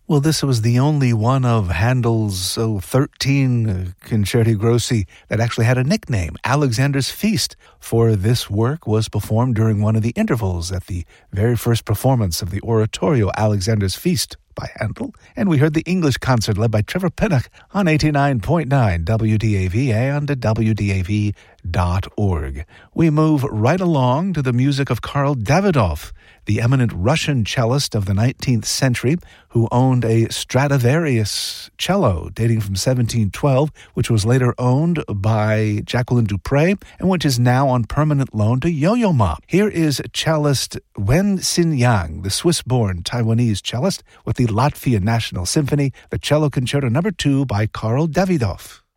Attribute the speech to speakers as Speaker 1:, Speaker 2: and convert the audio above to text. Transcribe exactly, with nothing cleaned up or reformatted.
Speaker 1: Well, this was the only one of Handel's oh, thirteen uh, concerti grossi that actually had a nickname, Alexander's Feast, for this work was performed during one of the intervals at the very first performance of the oratorio Alexander's Feast by Handel, and we heard the English concert led by Trevor Pinnock on eighty-nine point nine W D A V and at W D A V dot org. We move right along to the music of Karl Davidoff, the eminent Russian cellist of the nineteenth century, who owned a Stradivarius cello dating from seventeen twelve, which was later owned by Jacqueline Dupre and which is now on permanent loan to Yo-Yo Ma. Here is cellist Wen Xin-yang, the Swiss-born Taiwanese cellist, with the Latvia National Symphony, the Cello Concerto Number two by Karl Davidoff.